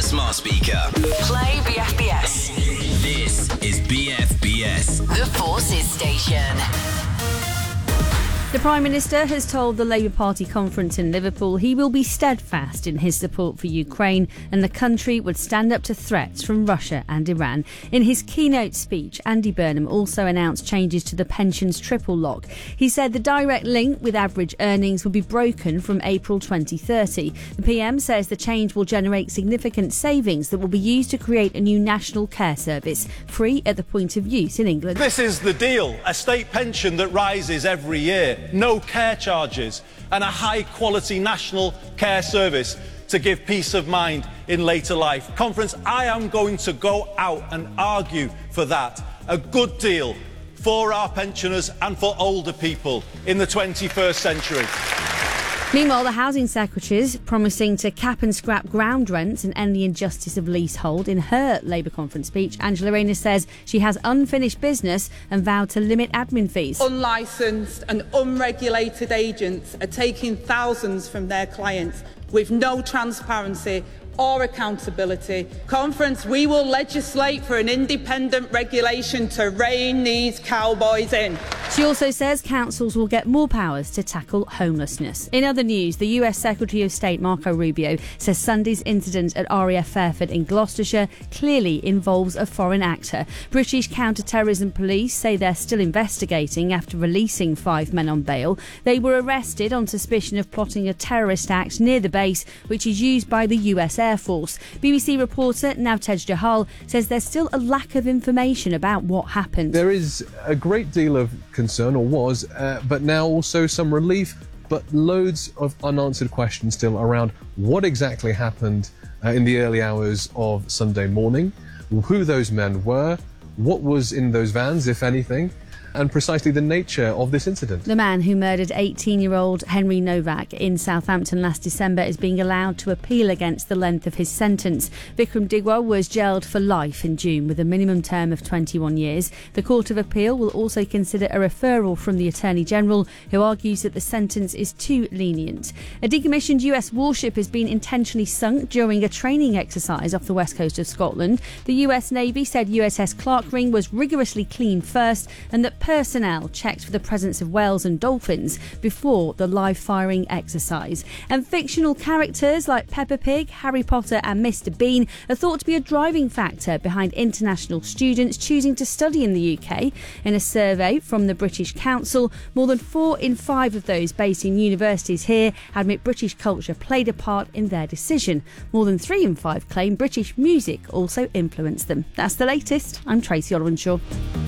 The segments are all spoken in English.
smart speaker. Play BFBS. This is BFBS. The Forces Station. The Prime Minister has told the Labour Party conference in Liverpool he will be steadfast in his support for Ukraine and the country would stand up to threats from Russia and Iran. In his keynote speech, Andy Burnham also announced changes to the pensions triple lock. He said the direct link with average earnings will be broken from April 2030. The PM says the change will generate significant savings that will be used to create a new national care service, free at the point of use in England. This is the deal, a state pension that rises every year. No care charges and a high-quality national care service to give peace of mind in later life. Conference, I am going to go out and argue for that. A good deal for our pensioners and for older people in the 21st century. Meanwhile, the Housing Secretary is promising to cap and scrap ground rents and end the injustice of leasehold. In her Labour conference speech, Angela Rayner says she has unfinished business and vowed to limit admin fees. Unlicensed and unregulated agents are taking thousands from their clients with no transparency or accountability. Conference, we will legislate for an independent regulation to rein these cowboys in. She also says councils will get more powers to tackle homelessness. In other news, the US Secretary of State Marco Rubio says Sunday's incident at RAF Fairford in Gloucestershire clearly involves a foreign actor. British counter-terrorism police say they're still investigating after releasing 5 men on bail. They were arrested on suspicion of plotting a terrorist act near the base, which is used by the US Air Force. BBC reporter Navtej Jahal says there's still a lack of information about what happened. There is a great deal of concern, or was, but now also some relief, but loads of unanswered questions still around what exactly happened in the early hours of Sunday morning, who those men were, what was in those vans, if anything, and precisely the nature of this incident. The man who murdered 18-year-old Henry Novak in Southampton last December is being allowed to appeal against the length of his sentence. Vikram Digwa was jailed for life in June with a minimum term of 21 years. The Court of Appeal will also consider a referral from the Attorney General, who argues that the sentence is too lenient. A decommissioned US warship has been intentionally sunk during a training exercise off the west coast of Scotland. The US Navy said USS Clark Ring was rigorously cleaned first and that personnel checked for the presence of whales and dolphins before the live firing exercise. And fictional characters like Peppa Pig, Harry Potter and Mr Bean are thought to be a driving factor behind international students choosing to study in the UK. In a survey from the British Council, more than 4 in 5 of those based in universities here admit British culture played a part in their decision. More than 3 in 5 claim British music also influenced them. That's the latest. I'm Tracy Olwenshaw.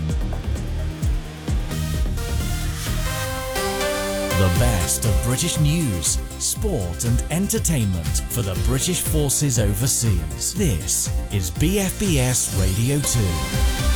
The best of British news, sport and entertainment for the British forces overseas. This is BFBS Radio 2.